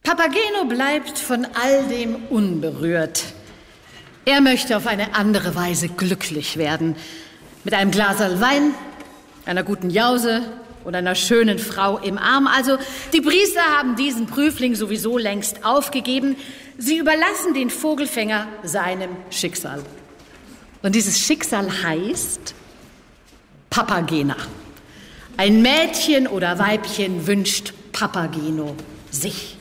Papageno bleibt von all dem unberührt. Er möchte auf eine andere Weise glücklich werden. Mit einem Glaserl Wein, einer guten Jause und einer schönen Frau im Arm. Also, die Priester haben diesen Prüfling sowieso längst aufgegeben. Sie überlassen den Vogelfänger seinem Schicksal. Und dieses Schicksal heißt Papagena. Ein Mädchen oder Weibchen wünscht Papageno sich.